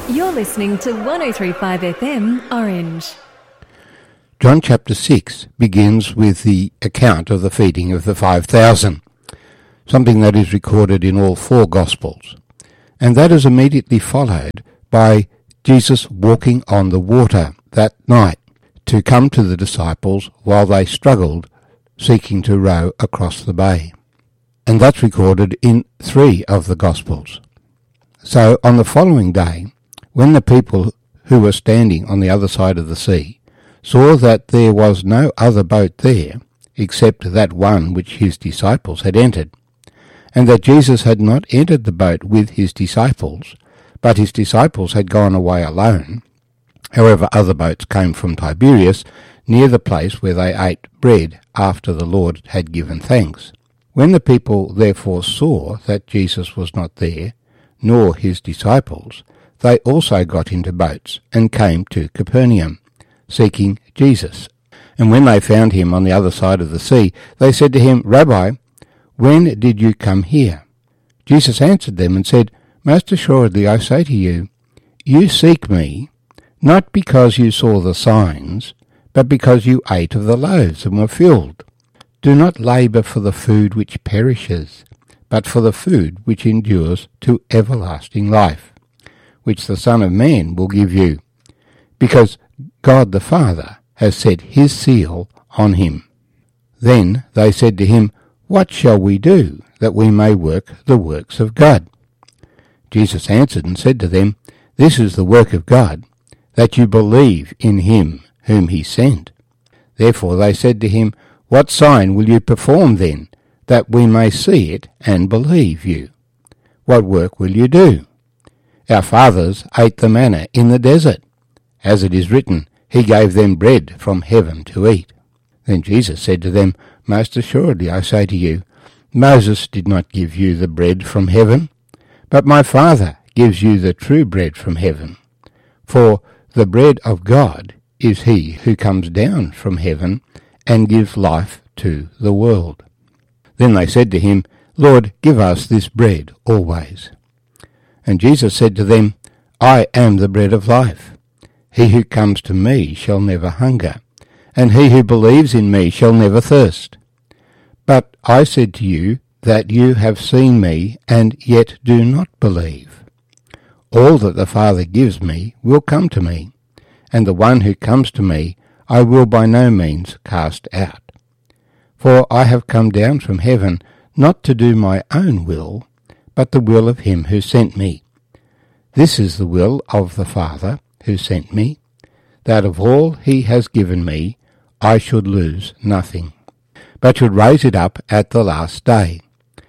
You're listening to 103.5 FM Orange. John chapter 6 begins with the account of the feeding of the 5,000, something that is recorded in all four Gospels. And that is immediately followed by Jesus walking on the water that night to come to the disciples while they struggled seeking to row across the bay. And that's recorded in 3 of the Gospels. So on the following day, when the people who were standing on the other side of the sea saw that there was no other boat there except that one which his disciples had entered, and that Jesus had not entered the boat with his disciples, but his disciples had gone away alone. However, other boats came from Tiberias, near the place where they ate bread after the Lord had given thanks. When the people therefore saw that Jesus was not there, nor his disciples, they also got into boats and came to Capernaum, seeking Jesus. And when they found him on the other side of the sea, they said to him, "Rabbi, when did you come here?" Jesus answered them and said, "Most assuredly I say to you, you seek me, not because you saw the signs, but because you ate of the loaves and were filled. Do not labour for the food which perishes, but for the food which endures to everlasting life, which the Son of Man will give you, because God the Father has set his seal on him." Then they said to him, "What shall we do, that we may work the works of God?" Jesus answered and said to them, "This is the work of God, that you believe in him whom he sent." Therefore they said to him, "What sign will you perform then, that we may see it and believe you? What work will you do? Our fathers ate the manna in the desert. As it is written, he gave them bread from heaven to eat." Then Jesus said to them, "Most assuredly I say to you, Moses did not give you the bread from heaven, but my Father gives you the true bread from heaven. For the bread of God is he who comes down from heaven and gives life to the world." Then they said to him, "Lord, give us this bread always." And Jesus said to them, "I am the bread of life. He who comes to me shall never hunger, and he who believes in me shall never thirst. But I said to you that you have seen me, and yet do not believe. All that the Father gives me will come to me, and the one who comes to me I will by no means cast out. For I have come down from heaven not to do my own will, but the will of him who sent me. This is the will of the Father who sent me, that of all he has given me I should lose nothing, but should raise it up at the last day.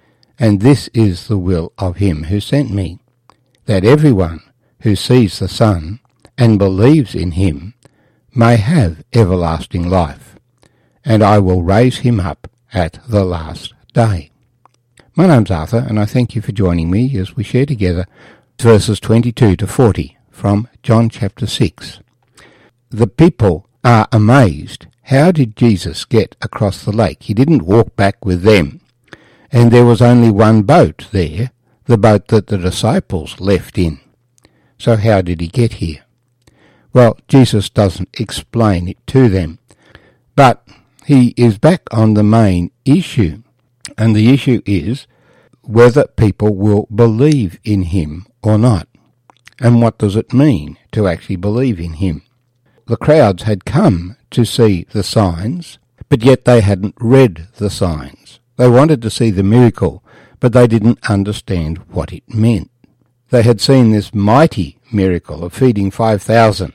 And this is the will of him who sent me, that everyone who sees the Son and believes in him may have everlasting life, and I will raise him up at the last day." My name's Arthur, and I thank you for joining me as we share together verses 22 to 40 from John chapter 6. The people are amazed. How did Jesus get across the lake? He didn't walk back with them, and there was only one boat there, the boat that the disciples left in. So how did he get here? Well, Jesus doesn't explain it to them, but he is back on the main issue, and the issue is whether people will believe in him or not. And what does it mean to actually believe in him? The crowds had come to see the signs, but yet they hadn't read the signs. They wanted to see the miracle, but they didn't understand what it meant. They had seen this mighty miracle of feeding 5,000.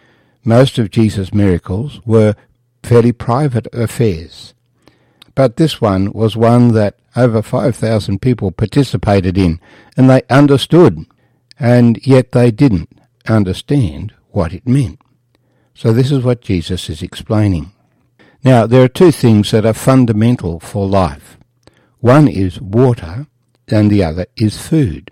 Most of Jesus' miracles were fairly private affairs, but this one was one that over 5,000 people participated in, and they understood, and yet they didn't understand what it meant. So this is what Jesus is explaining. Now, there are two things that are fundamental for life. One is water, and the other is food.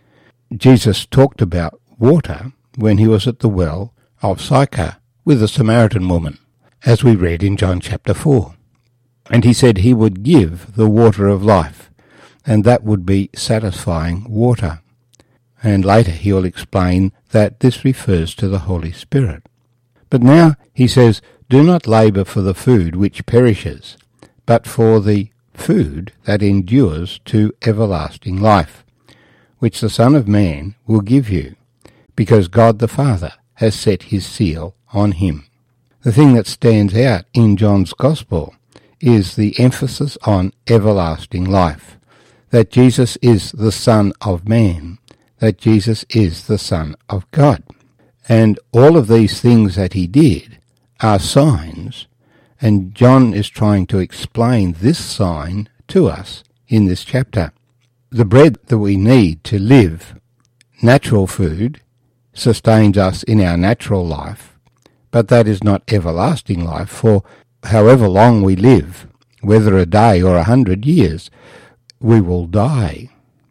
Jesus talked about water when he was at the well of Sychar with a Samaritan woman, as we read in John chapter 4. And he said he would give the water of life, and that would be satisfying water. And later he'll explain that this refers to the Holy Spirit. But now he says, do not labour for the food which perishes, but for the food that endures to everlasting life, which the Son of Man will give you, because God the Father has set his seal on him. The thing that stands out in John's Gospel is the emphasis on everlasting life, that Jesus is the Son of Man, that Jesus is the Son of God. And all of these things that he did are signs, and John is trying to explain this sign to us in this chapter. The bread that we need to live, natural food, sustains us in our natural life, but that is not everlasting life, for however long we live, whether a day or 100 years, we will die.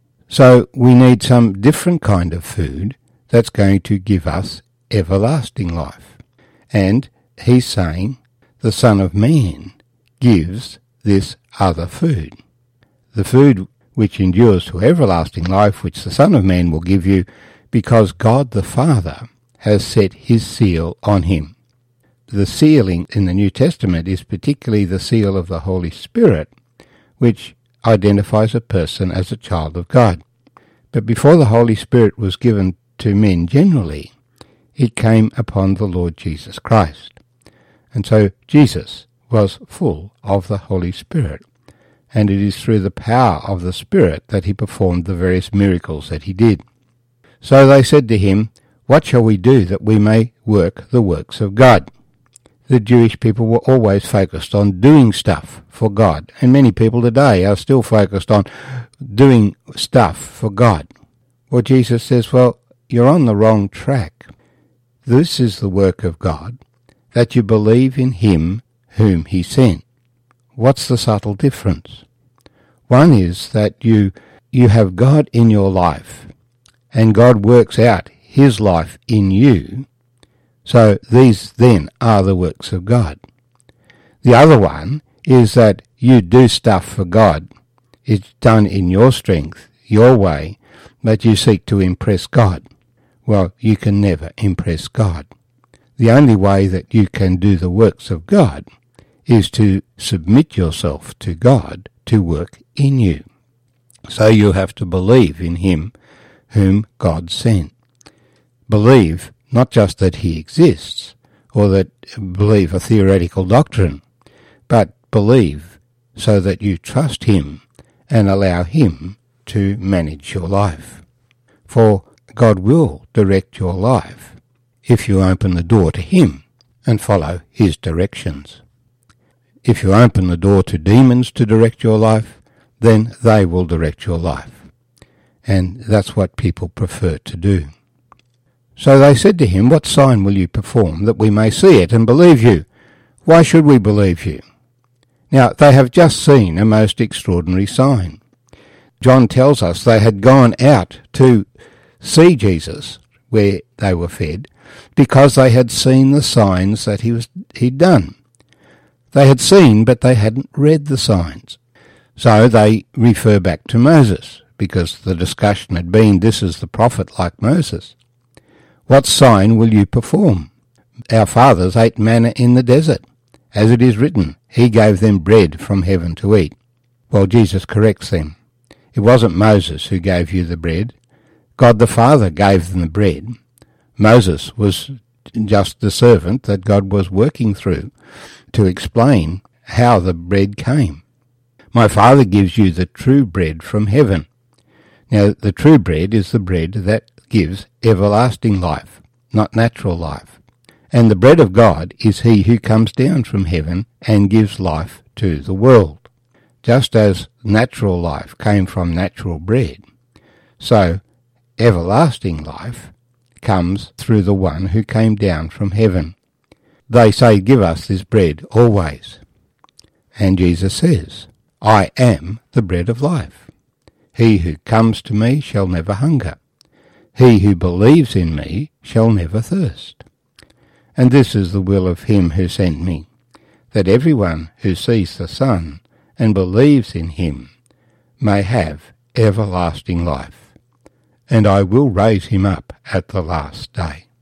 So we need some different kind of food that's going to give us everlasting life. And he's saying the Son of Man gives this other food. The food which endures to everlasting life, which the Son of Man will give you, because God the Father has set his seal on him. The sealing in the New Testament is particularly the seal of the Holy Spirit, which identifies a person as a child of God. But before the Holy Spirit was given to men generally, it came upon the Lord Jesus Christ. And so Jesus was full of the Holy Spirit, and it is through the power of the Spirit that he performed the various miracles that he did. So they said to him, "What shall we do that we may work the works of God?" The Jewish people were always focused on doing stuff for God, and many people today are still focused on doing stuff for God. Well, Jesus says, well, you're on the wrong track. This is the work of God, that you believe in him whom he sent. What's the subtle difference? One is that you have God in your life, and God works out his life in you. So these then are the works of God. The other one is that you do stuff for God. It's done in your strength, your way, but you seek to impress God. Well, you can never impress God. The only way that you can do the works of God is to submit yourself to God to work in you. So you have to believe in him whom God sent. Believe not just that he exists, or that believe a theoretical doctrine, but believe so that you trust him and allow him to manage your life. For God will direct your life if you open the door to him and follow his directions. If you open the door to demons to direct your life, then they will direct your life. And that's what people prefer to do. So they said to him, "What sign will you perform that we may see it and believe you?" Why should we believe you? Now, they have just seen a most extraordinary sign. John tells us they had gone out to see Jesus where they were fed because they had seen the signs that he'd done. They had seen, but they hadn't read the signs. So they refer back to Moses, because the discussion had been, this is the prophet like Moses. What sign will you perform? Our fathers ate manna in the desert. As it is written, he gave them bread from heaven to eat. Well, Jesus corrects them. It wasn't Moses who gave you the bread. God the Father gave them the bread. Moses was just the servant that God was working through to explain how the bread came. My Father gives you the true bread from heaven. Now, the true bread is the bread that gives everlasting life, not natural life. And the bread of God is he who comes down from heaven and gives life to the world. Just as natural life came from natural bread, so everlasting life comes through the one who came down from heaven. They say, "Give us this bread always." And Jesus says, "I am the bread of life. He who comes to me shall never hunger. He who believes in me shall never thirst. And this is the will of him who sent me, that everyone who sees the Son and believes in him may have everlasting life, and I will raise him up at the last day.